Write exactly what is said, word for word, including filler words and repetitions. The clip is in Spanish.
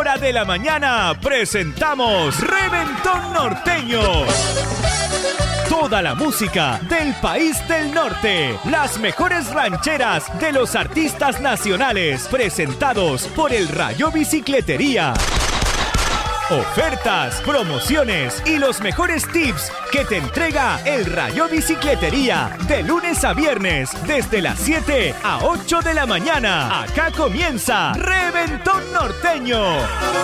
hora de la mañana presentamos Reventón Norteño. Toda la música del país del norte, las mejores rancheras de los artistas nacionales, presentados por el Rayo Bicicletería. Ofertas, promociones y los mejores tips que te entrega el Rayo Bicicletería de lunes a viernes desde las siete a ocho de la mañana. Acá comienza Reventón Norteño.